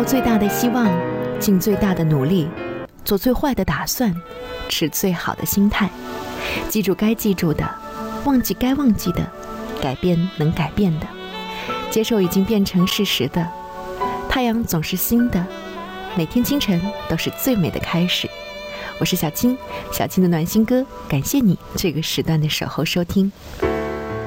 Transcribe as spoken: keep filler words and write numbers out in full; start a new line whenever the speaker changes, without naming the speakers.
抱最大的希望，尽最大的努力，做最坏的打算，持最好的心态，记住该记住的，忘记该忘记的，改变能改变的，接受已经变成事实的。太阳总是新的，每天清晨都是最美的开始。我是小青，小青的暖心歌，感谢你这个时段的守候收听。